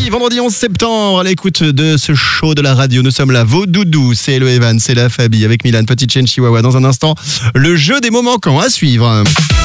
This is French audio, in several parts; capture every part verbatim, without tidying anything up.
vendredi, vendredi onze septembre, à l'écoute de ce show de la radio. Nous sommes là, vos doudous, c'est Hello Evan, c'est la Fabi avec Milan, petite chaîne Chihuahua. Dans un instant, le jeu des mots manquants à suivre.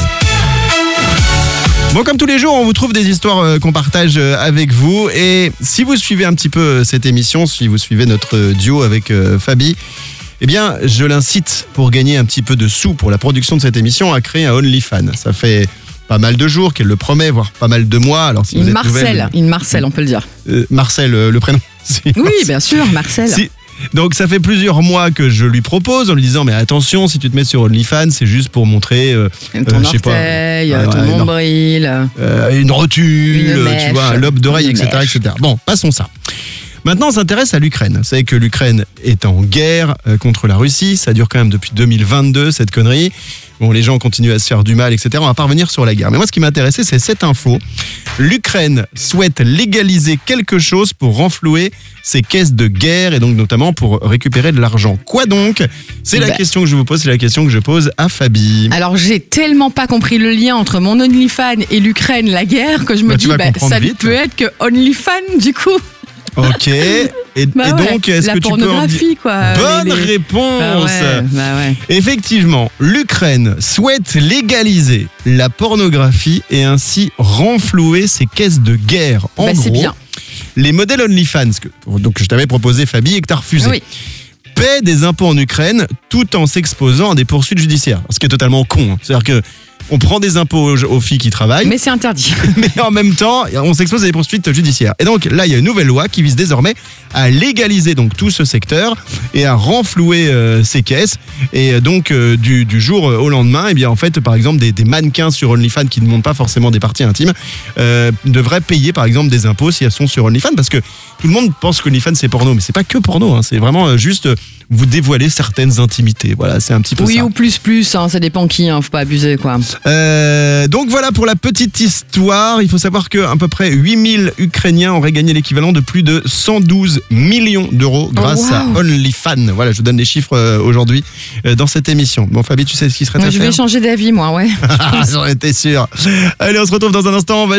Bon, comme tous les jours, on vous trouve des histoires qu'on partage avec vous. Et si vous suivez un petit peu cette émission, si vous suivez notre duo avec Fabi, eh bien, je l'incite, pour gagner un petit peu de sous pour la production de cette émission, à créer un OnlyFans. Ça fait pas mal de jours qu'elle le promet, voire pas mal de mois. Alors, si une vous êtes Marcel, nouvelle, une Marcel, on peut le dire. Euh, Marcel, euh, le prénom. Si, Oui, Marcel. bien sûr, Marcel. Si. Donc ça fait plusieurs mois que je lui propose en lui disant mais attention, si tu te mets sur OnlyFans, c'est juste pour montrer euh, Ton euh, je sais orteil, pas, ton ouais, nombril. euh, une rotule, Une euh, mèche, tu vois, un lobe d'oreille, une et cetera, mèche. et cetera. Bon, passons ça. Maintenant, on s'intéresse à l'Ukraine. Vous savez que l'Ukraine est en guerre euh, contre la Russie. Ça dure quand même depuis deux mille vingt-deux, cette connerie. Bon, les gens continuent à se faire du mal, et cetera. On va pas revenir sur la guerre. Mais moi, ce qui m'intéressait, c'est cette info. L'Ukraine souhaite légaliser quelque chose pour renflouer ses caisses de guerre et donc notamment pour récupérer de l'argent. Quoi donc ? C'est la Bah. question que je vous pose, c'est la question que je pose à Fabi. Alors, j'ai tellement pas compris le lien entre mon OnlyFans et l'Ukraine, la guerre, que je me Bah, tu dis, vas bah, comprendre ça ne vite. peut être que OnlyFans, du coup. Ok. Et, Bah et ouais, donc, est-ce la que tu peux en dire... pornographie, quoi. Bonne Les- les- réponse. Bah ouais, bah ouais. Effectivement, l'Ukraine souhaite légaliser la pornographie et ainsi renflouer ses caisses de guerre. En Bah, gros, c'est bien. les modèles OnlyFans, que, donc je t'avais proposé Fabi et que tu as refusé, Oui. paient des impôts en Ukraine tout en s'exposant à des poursuites judiciaires. Ce qui est totalement con. hein. C'est-à-dire que on prend des impôts aux, aux filles qui travaillent, mais... Mais c'est interdit. en même temps, on s'expose à des poursuites judiciaires. Et donc là, il y a une nouvelle loi qui vise désormais à légaliser donc tout ce secteur et à renflouer euh, ces caisses. Et donc euh, du, du jour au lendemain, eh bien en fait, par exemple, des, des mannequins sur OnlyFans qui ne montrent pas forcément des parties intimes euh, devraient payer par exemple des impôts si elles sont sur OnlyFans, parce que tout le monde pense qu'OnlyFans c'est porno, mais c'est pas que porno. Hein, c'est vraiment euh, juste euh, vous dévoiler certaines intimités. Voilà, c'est un petit peu Oui, ça. ou plus, plus, hein, ça dépend qui, hein, faut pas abuser, quoi. Euh, donc voilà pour la petite histoire. Il faut savoir qu'à peu près huit mille Ukrainiens auraient gagné l'équivalent de plus de cent douze millions d'euros grâce Oh, wow. à OnlyFans. Voilà, je vous donne les chiffres euh, aujourd'hui euh, dans cette émission. Bon, Fabi, tu sais ce qui serait à Moi, je faire vais changer d'avis, moi, ouais. J'en étais sûr. Allez, on se retrouve dans un instant. On va